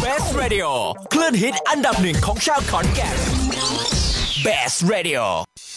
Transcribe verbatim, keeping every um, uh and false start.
Best Radio คลื่นฮิตอันดับหนึ่งของชาวขอนแก่น Best Radio